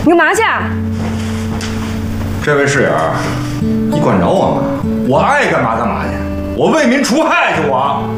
你干嘛去？ 这位室友，你管着我吗？我爱干嘛干嘛去，我为民除害去我。